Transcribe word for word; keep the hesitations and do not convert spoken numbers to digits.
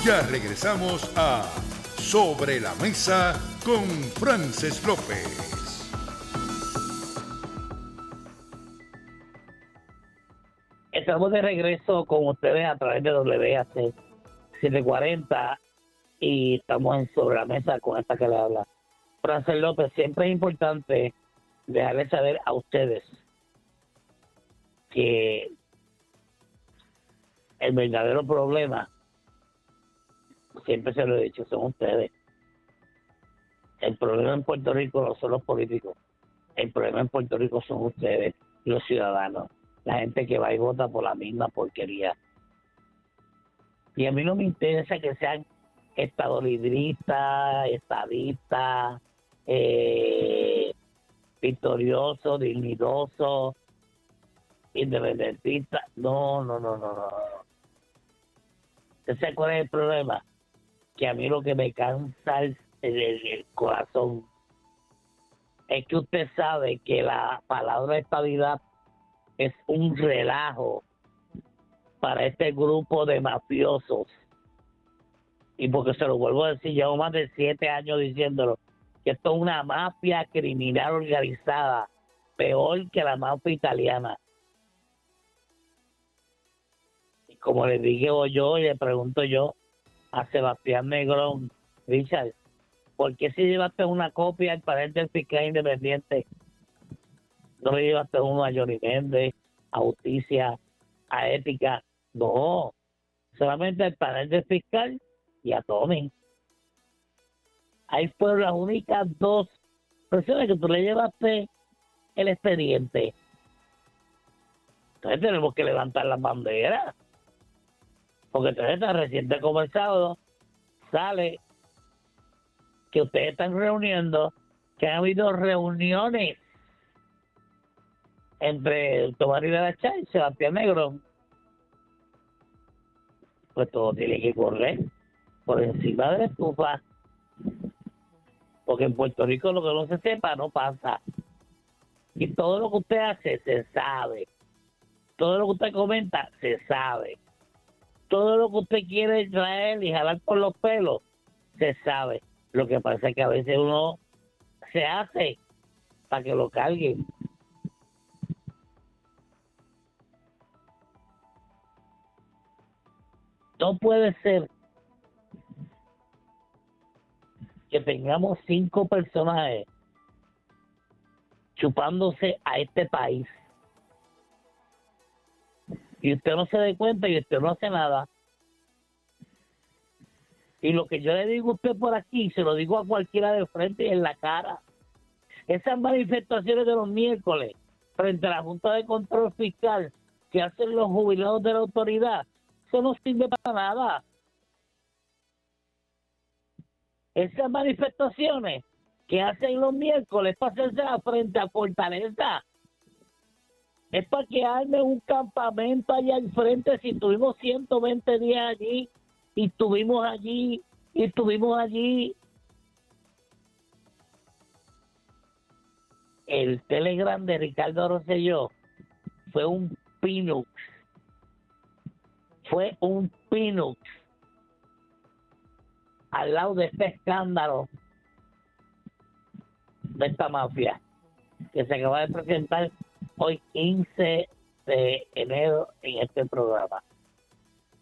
Ya regresamos a Sobre la Mesa con Frances López. Estamos de regreso con ustedes a través de W A C setecientos cuarenta y estamos en Sobre la Mesa con esta que le habla Frances López. Siempre es importante dejarles saber a ustedes que el verdadero problema, siempre se lo he dicho, son ustedes. El problema en Puerto Rico no son los políticos, el problema en Puerto Rico son ustedes, los ciudadanos, la gente que va y vota por la misma porquería. Y a mí no me interesa que sean estadolibristas, estadistas, eh, victoriosos, dignidosos, independentistas. No, no, no, no, no. ¿Usted sabe cuál es el problema? Que a mí lo que me cansa el, el, el corazón es que usted sabe que la palabra estabilidad es un relajo para este grupo de mafiosos. Y porque se lo vuelvo a decir, llevo más de siete años diciéndolo, que esto es una mafia criminal organizada, peor que la mafia italiana. Y como le digo yo y le pregunto yo a Sebastián Negrón, Richard, ¿por qué si llevaste una copia al panel del fiscal independiente no le llevaste uno a Johnny Méndez, a Justicia, a Ética? No, solamente al panel del fiscal y a Tommy. Ahí fueron las únicas dos personas que tú le llevaste el expediente. Entonces tenemos que levantar las banderas, porque entonces está reciente conversado, sale que ustedes están reuniendo, que han habido reuniones entre Tomás Rivera Chat y Sebastián Negrón. Pues todo tiene que correr por encima de la estufa, porque en Puerto Rico lo que no se sepa no pasa, y todo lo que usted hace se sabe, todo lo que usted comenta se sabe, todo lo que usted quiere traer y jalar por los pelos se sabe. Lo que pasa es que a veces uno se hace para que lo carguen. No puede ser que tengamos cinco personajes chupándose a este país y usted no se dé cuenta y usted no hace nada. Y lo que yo le digo a usted por aquí, se lo digo a cualquiera de frente y en la cara. Esas manifestaciones de los miércoles frente a la Junta de Control Fiscal que hacen los jubilados de la autoridad, eso no sirve para nada. Esas manifestaciones que hacen los miércoles para hacerse frente a Fortaleza es para que armen un campamento allá al frente. Si tuvimos ciento veinte días allí y estuvimos allí y estuvimos allí. El Telegram de Ricardo Rosselló fue un Pinux. Fue un Pinux al lado de este escándalo de esta mafia que se acaba de presentar hoy quince de enero en este programa.